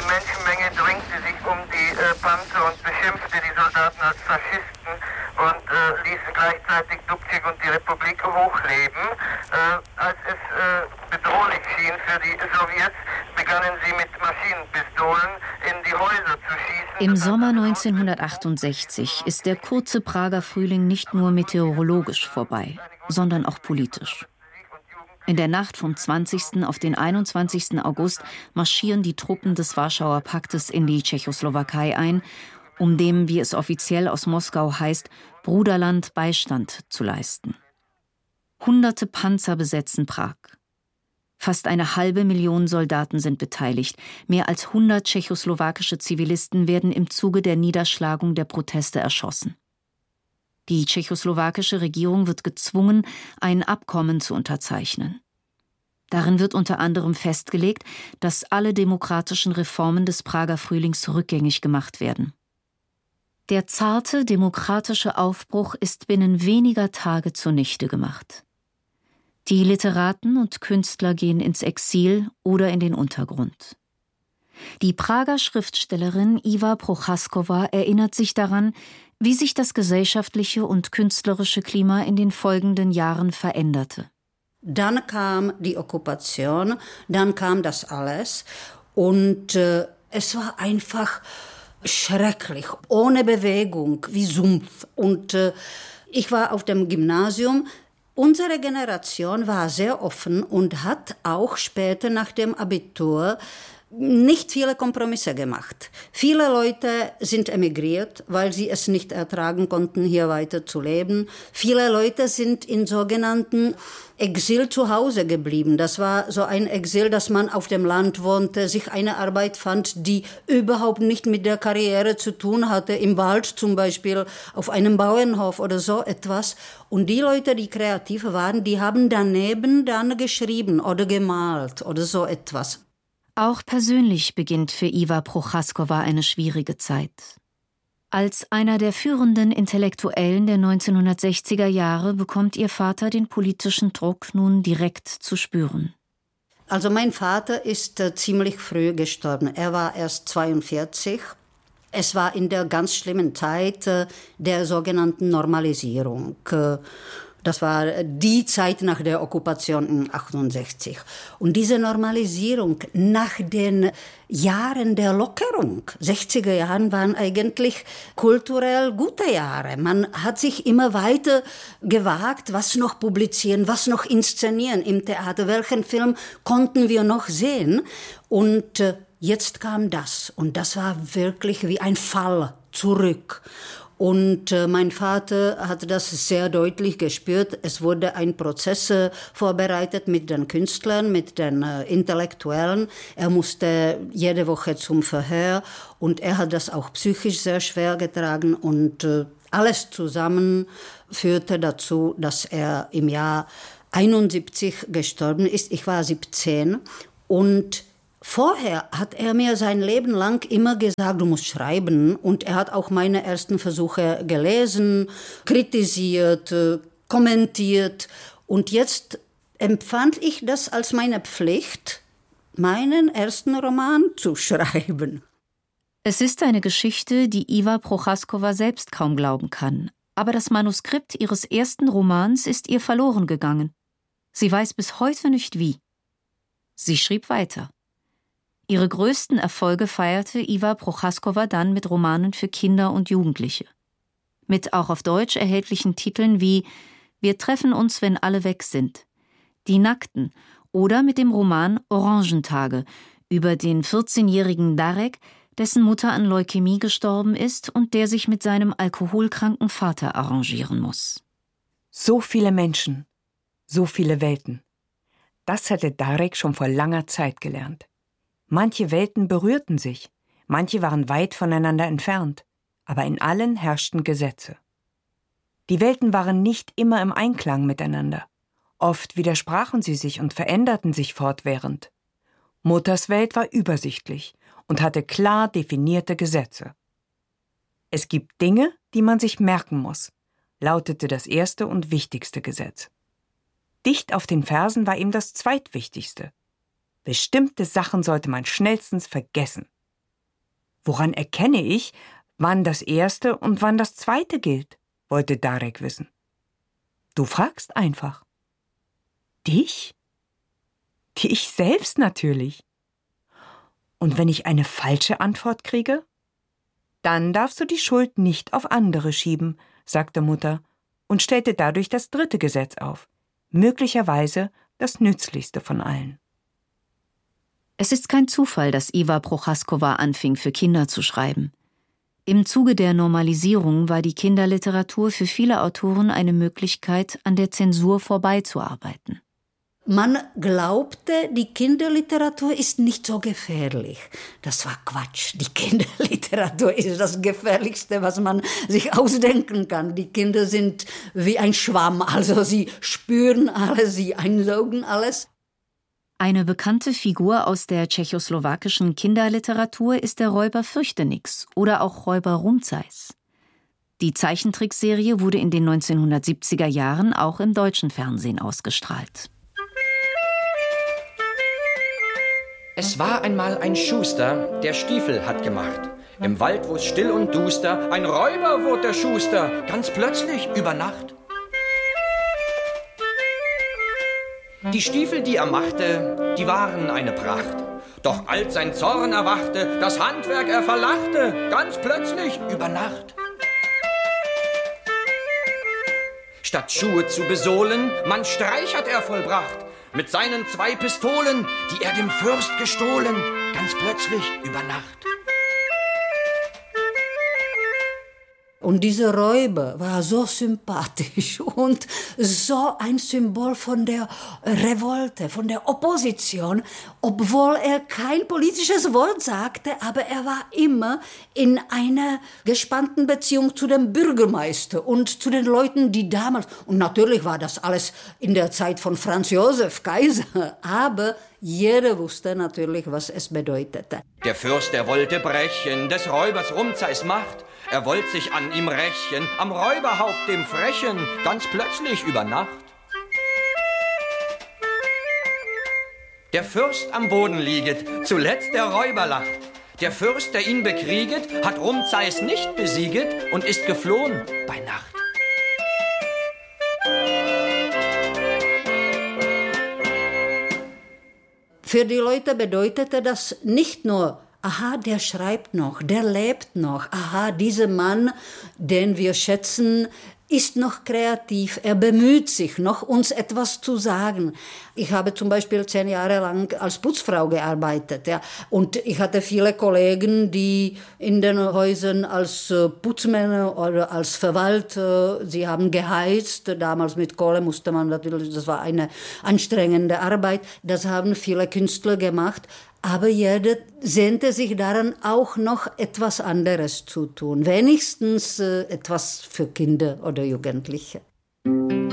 Die Menschenmenge drängte sich um die Panzer und beschimpfte die Soldaten als Faschisten und ließen gleichzeitig Dubček und die Republik hochleben. Als es bedrohlich schien für die Sowjets, begannen sie mit Maschinenpistolen in die Häuser zu schießen. Im Sommer 1968 ist der kurze Prager Frühling nicht nur meteorologisch vorbei, sondern auch politisch. In der Nacht vom 20. auf den 21. August marschieren die Truppen des Warschauer Paktes in die Tschechoslowakei ein, um dem, wie es offiziell aus Moskau heißt, Bruderland Beistand zu leisten. Hunderte Panzer besetzen Prag. Fast 500.000 Soldaten sind beteiligt. Mehr als 100 tschechoslowakische Zivilisten werden im Zuge der Niederschlagung der Proteste erschossen. Die tschechoslowakische Regierung wird gezwungen, ein Abkommen zu unterzeichnen. Darin wird unter anderem festgelegt, dass alle demokratischen Reformen des Prager Frühlings rückgängig gemacht werden. Der zarte demokratische Aufbruch ist binnen weniger Tage zunichte gemacht. Die Literaten und Künstler gehen ins Exil oder in den Untergrund. Die Prager Schriftstellerin Iva Prochaskowa erinnert sich daran, wie sich das gesellschaftliche und künstlerische Klima in den folgenden Jahren veränderte. Dann kam die Okkupation, dann kam das alles und es war einfach schrecklich, ohne Bewegung, wie Sumpf. Und ich war auf dem Gymnasium. Unsere Generation war sehr offen und hat auch später nach dem Abitur nicht viele Kompromisse gemacht. Viele Leute sind emigriert, weil sie es nicht ertragen konnten, hier weiter zu leben. Viele Leute sind in sogenannten Exil zu Hause geblieben. Das war so ein Exil, dass man auf dem Land wohnte, sich eine Arbeit fand, die überhaupt nicht mit der Karriere zu tun hatte, im Wald zum Beispiel, auf einem Bauernhof oder so etwas. Und die Leute, die kreativ waren, die haben daneben dann geschrieben oder gemalt oder so etwas. Auch persönlich beginnt für Iva Prochaskowa eine schwierige Zeit. Als einer der führenden Intellektuellen der 1960er Jahre bekommt ihr Vater den politischen Druck nun direkt zu spüren. Also mein Vater ist ziemlich früh gestorben. Er war erst 42. Es war in der ganz schlimmen Zeit der sogenannten Normalisierung. Das war die Zeit nach der Okkupation in 1968. Und diese Normalisierung nach den Jahren der Lockerung, 60er Jahren waren eigentlich kulturell gute Jahre. Man hat sich immer weiter gewagt, was noch publizieren, was noch inszenieren im Theater, welchen Film konnten wir noch sehen. Und jetzt kam das. Und das war wirklich wie ein Fall zurück. Und mein Vater hat das sehr deutlich gespürt. Es wurde ein Prozess vorbereitet mit den Künstlern, mit den Intellektuellen. Er musste jede Woche zum Verhör und er hat das auch psychisch sehr schwer getragen. Und alles zusammen führte dazu, dass er im Jahr 1971 gestorben ist. Ich war 17 und vorher hat er mir sein Leben lang immer gesagt, du musst schreiben. Und er hat auch meine ersten Versuche gelesen, kritisiert, kommentiert. Und jetzt empfand ich das als meine Pflicht, meinen ersten Roman zu schreiben. Es ist eine Geschichte, die Iva Prochaskowa selbst kaum glauben kann. Aber das Manuskript ihres ersten Romans ist ihr verloren gegangen. Sie weiß bis heute nicht wie. Sie schrieb weiter. Ihre größten Erfolge feierte Iva Prochaskowa dann mit Romanen für Kinder und Jugendliche. Mit auch auf Deutsch erhältlichen Titeln wie »Wir treffen uns, wenn alle weg sind«, »Die Nackten« oder mit dem Roman »Orangentage« über den 14-jährigen Darek, dessen Mutter an Leukämie gestorben ist und der sich mit seinem alkoholkranken Vater arrangieren muss. So viele Menschen, so viele Welten. Das hatte Darek schon vor langer Zeit gelernt. Manche Welten berührten sich, manche waren weit voneinander entfernt, aber in allen herrschten Gesetze. Die Welten waren nicht immer im Einklang miteinander. Oft widersprachen sie sich und veränderten sich fortwährend. Mutters Welt war übersichtlich und hatte klar definierte Gesetze. Es gibt Dinge, die man sich merken muss, lautete das erste und wichtigste Gesetz. Dicht auf den Fersen war ihm das zweitwichtigste. Bestimmte Sachen sollte man schnellstens vergessen. Woran erkenne ich, wann das erste und wann das zweite gilt? Wollte Darek wissen. Du fragst einfach. Dich? Dich selbst natürlich. Und wenn ich eine falsche Antwort kriege? Dann darfst du die Schuld nicht auf andere schieben, sagte Mutter und stellte dadurch das dritte Gesetz auf, möglicherweise das nützlichste von allen. Es ist kein Zufall, dass Iva Prochaskowa anfing, für Kinder zu schreiben. Im Zuge der Normalisierung war die Kinderliteratur für viele Autoren eine Möglichkeit, an der Zensur vorbeizuarbeiten. Man glaubte, die Kinderliteratur ist nicht so gefährlich. Das war Quatsch. Die Kinderliteratur ist das Gefährlichste, was man sich ausdenken kann. Die Kinder sind wie ein Schwamm, also sie spüren alles, sie einsaugen alles. Eine bekannte Figur aus der tschechoslowakischen Kinderliteratur ist der Räuber Fürchtenix oder auch Räuber Rumzeis. Die Zeichentrickserie wurde in den 1970er Jahren auch im deutschen Fernsehen ausgestrahlt. Es war einmal ein Schuster, der Stiefel hat gemacht. Im Wald, wo's still und duster, ein Räuber wurde der Schuster, ganz plötzlich über Nacht. Die Stiefel, die er machte, die waren eine Pracht. Doch als sein Zorn erwachte, das Handwerk er verlachte, ganz plötzlich über Nacht. Statt Schuhe zu besohlen, man Streich hat er vollbracht. Mit seinen 2 Pistolen, die er dem Fürst gestohlen, ganz plötzlich über Nacht. Und dieser Räuber war so sympathisch und so ein Symbol von der Revolte, von der Opposition, obwohl er kein politisches Wort sagte, aber er war immer in einer gespannten Beziehung zu dem Bürgermeister und zu den Leuten, die damals, und natürlich war das alles in der Zeit von Franz Josef Kaiser, aber jeder wusste natürlich, was es bedeutete. Der Fürst, der wollte brechen, des Räubers Rumzeis Macht. Er wollte sich an ihm rächen, am Räuberhaupt dem Frechen, ganz plötzlich über Nacht. Der Fürst am Boden lieget, zuletzt der Räuber lacht. Der Fürst, der ihn bekrieget, hat Rumzeis nicht besieget und ist geflohen bei Nacht. Für die Leute bedeutete das nicht nur, aha, der schreibt noch, der lebt noch, aha, dieser Mann, den wir schätzen, ist noch kreativ, er bemüht sich noch, uns etwas zu sagen. Ich habe zum Beispiel 10 Jahre lang als Putzfrau gearbeitet, ja, und ich hatte viele Kollegen, die in den Häusern als Putzmänner oder als Verwalter, sie haben geheizt, damals mit Kohle musste man natürlich, das war eine anstrengende Arbeit, das haben viele Künstler gemacht. Aber jeder sehnte sich daran, auch noch etwas anderes zu tun. Wenigstens etwas für Kinder oder Jugendliche.